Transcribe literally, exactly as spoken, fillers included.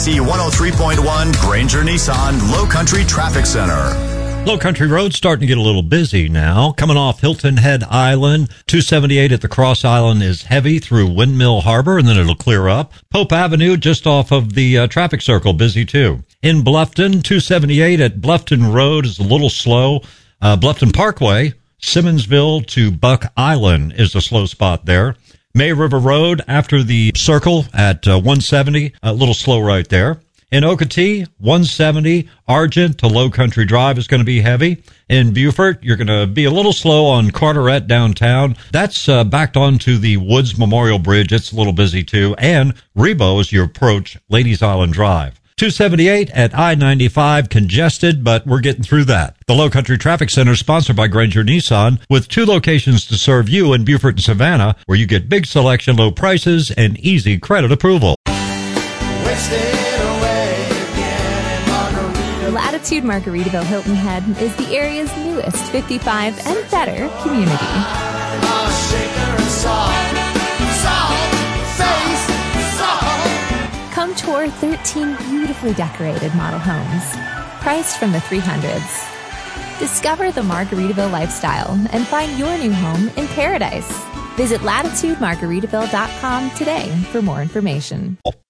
C one oh three point one Granger Nissan Low Country Traffic Center. Low Country Road starting to get a little busy now. Coming off Hilton Head Island, two seventy-eight at the Cross Island is heavy through Windmill Harbor, and then it'll clear up. Pope Avenue, just off of the uh, traffic circle, busy too. In Bluffton, two seventy-eight at Bluffton Road is a little slow. Uh, Bluffton Parkway, Simmonsville to Buck Island is a slow spot there. May River Road after the circle at uh, one seventy, a little slow right there. In Okatee, one seventy, Argent to Low Country Drive is going to be heavy. In Beaufort, you're going to be a little slow on Carteret downtown. That's uh, backed onto the Woods Memorial Bridge. It's a little busy too. And Rebo as you approach Ladies Island Drive. two seventy-eight at I ninety-five, congested, but we're getting through that. The Low Country Traffic Center is sponsored by Granger Nissan, with two locations to serve you in Beaufort and Savannah, where you get big selection, low prices, and easy credit approval. Latitude Margaritaville Hilton Head is the area's newest fifty-five and better community. Come tour thirteen beautifully decorated model homes, priced from the three hundreds. Discover the Margaritaville lifestyle and find your new home in paradise. Visit latitude margaritaville dot com today for more information.